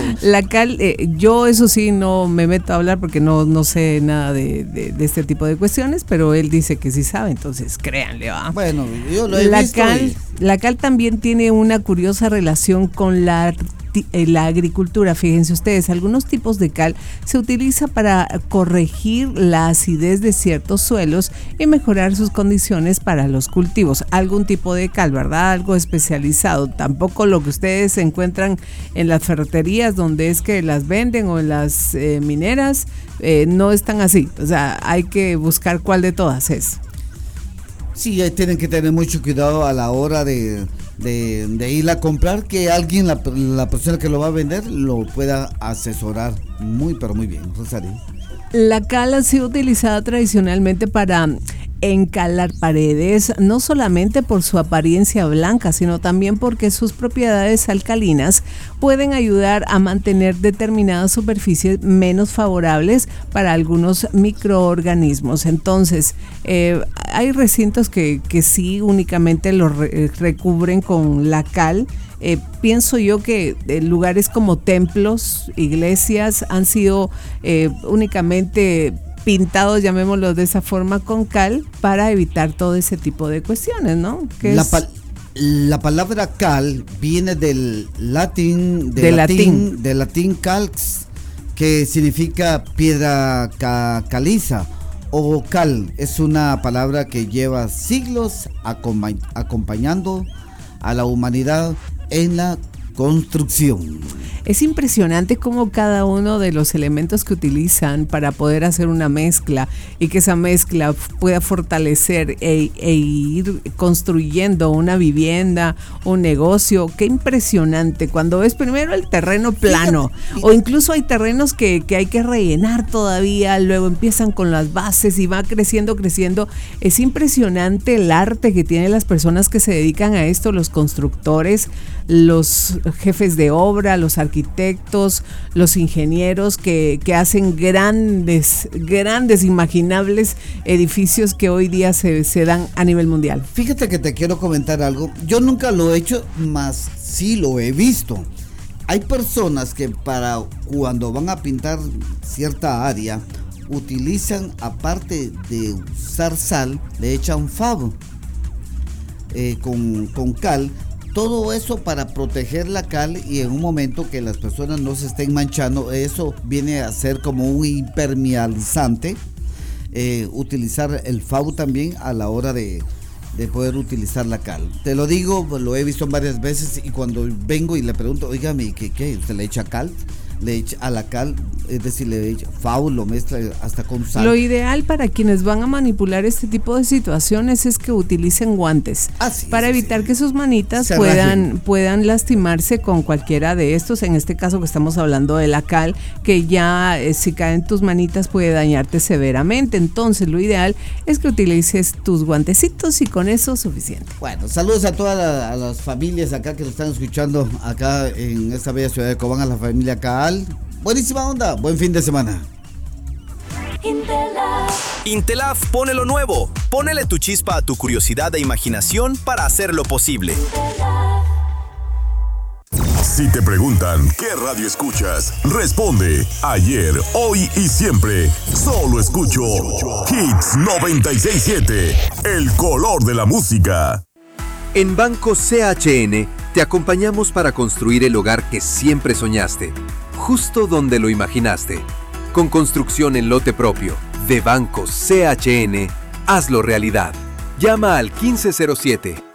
La cal, yo eso sí no me meto a hablar porque no sé nada de este tipo de cuestiones, pero él dice que sí sabe, entonces créanle, ¿va? Bueno, yo lo he visto. La cal también tiene una curiosa relación con la agricultura. Fíjense ustedes, algunos tipos de cal se utiliza para corregir la acidez de ciertos suelos y mejorar sus condiciones para los cultivos. Algún tipo de cal, ¿verdad? Algo especializado. Tampoco lo que ustedes encuentran en las ferreterías donde es que las venden o en las mineras, no están así. O sea, hay que buscar cuál de todas es. Sí, tienen que tener mucho cuidado a la hora de ir a comprar, que alguien, la persona que lo va a vender, lo pueda asesorar muy, pero muy bien, Rosario. La cal ha sido utilizada tradicionalmente para encalar paredes, no solamente por su apariencia blanca, sino también porque sus propiedades alcalinas pueden ayudar a mantener determinadas superficies menos favorables para algunos microorganismos. Entonces, hay recintos que sí únicamente los recubren con la cal. Pienso yo que lugares como templos, iglesias han sido únicamente pintados, llamémoslo de esa forma, con cal para evitar todo ese tipo de cuestiones, ¿no? La palabra cal viene del latín calx, que significa piedra caliza, o cal. Es una palabra que lleva siglos acompañando a la humanidad en la construcción. Es impresionante cómo cada uno de los elementos que utilizan para poder hacer una mezcla y que esa mezcla pueda fortalecer e ir construyendo una vivienda, un negocio. Qué impresionante cuando ves primero el terreno plano, o incluso hay terrenos que hay que rellenar todavía, luego empiezan con las bases y va creciendo. Es impresionante el arte que tienen las personas que se dedican a esto, los constructores, los jefes de obra, los arquitectos, los ingenieros que hacen grandes, imaginables edificios que hoy día se dan a nivel mundial. Fíjate que te quiero comentar algo. Yo nunca lo he hecho, mas sí lo he visto. Hay personas que para cuando van a pintar cierta área, utilizan, aparte de usar sal, le echan favo con cal. Todo eso para proteger la cal y en un momento que las personas no se estén manchando, eso viene a ser como un impermeabilizante. Utilizar el FAU también a la hora de poder utilizar la cal. Te lo digo, lo he visto varias veces y cuando vengo y le pregunto, oígame, ¿qué? ¿Usted le echa cal? Le echa a la cal, es decir, le echa FAU, lo mezcla hasta con sal. Lo ideal para quienes van a manipular este tipo de situaciones es que utilicen guantes para evitar que sus manitas puedan lastimarse con cualquiera de estos. En este caso que estamos hablando de la cal, que ya si cae en tus manitas puede dañarte severamente. Entonces lo ideal es que utilices tus guantecitos y con eso suficiente. Bueno, saludos a todas las familias acá que nos están escuchando acá en esta bella ciudad de Cobán, a la familia Cal. Buenísima onda, buen fin de semana. Intelaf pone lo nuevo. Ponele tu chispa a tu curiosidad e imaginación para hacerlo posible. Si te preguntan qué radio escuchas, responde ayer, hoy y siempre. Solo escucho Hits 96.7, el color de la música. En Banco CHN te acompañamos para construir el hogar que siempre soñaste, justo donde lo imaginaste. Con construcción en lote propio, de Banco CHN, hazlo realidad. Llama al 1507